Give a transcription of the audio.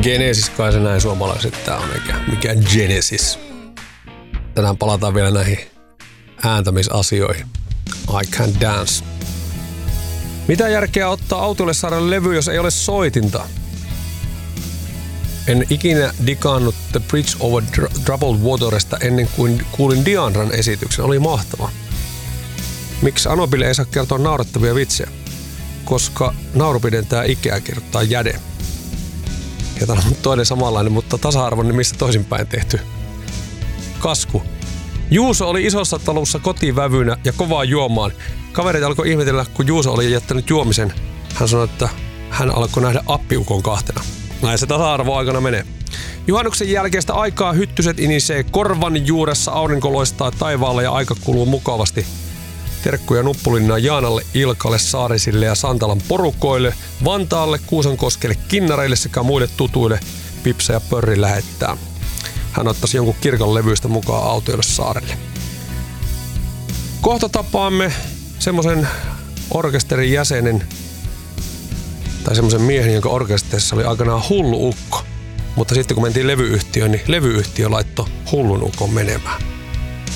Genesis kai se näin suomalaiset tää on, eikä mikään Genesis. Tänään palataan vielä näihin ääntämisasioihin. I Can Dance. Mitä järkeä ottaa autolle saada levy, jos ei ole soitinta? En ikinä digannut The Bridge Over Troubled Waterista ennen kuin kuulin Diandran esityksen. Oli mahtava. Miksi Anopille ei saa kertoa naurettavia vitsejä? Koska nauru pidentää ikää, kirjoittaa Jäde. Ja täällä on toinen samanlainen, mutta tasa-arvon nimissä toisinpäin tehty. Kasku. Juuso oli isossa talussa kotivävynä ja kovaa juomaan. Kaverit alkoi ihmetellä, kun Juuso oli jättänyt juomisen. Hän sanoi, että hän alkoi nähdä appiukon kahtena. Näin se tasa-arvo aikana menee. Juhannuksen jälkeistä aikaa hyttyset inisee korvan juuressa, aurinko loistaa taivaalla ja aika kuluu mukavasti. Terkkuja Nuppulinnan Jaanalle, Ilkalle, Saarisille ja Santalan porukoille, Vantaalle, Kuusankoskelle, Kinnareille sekä muille tutuille Pipsa ja Pörri lähettää. Hän ottaisi jonkun kirkon levyistä mukaan autoille saarelle. Kohta tapaamme semmoisen orkesterin jäsenen tai semmoisen miehen, jonka orkesterissa oli aikanaan hullu ukko. Mutta sitten kun mentiin levyyhtiöön, niin levyyhtiö laittoi hullun ukon menemään.